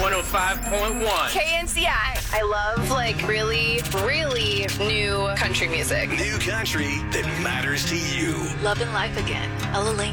105.1. KNCI. I love, really, really new country music. New country that matters to you. Love and Life Again, Ella Lane.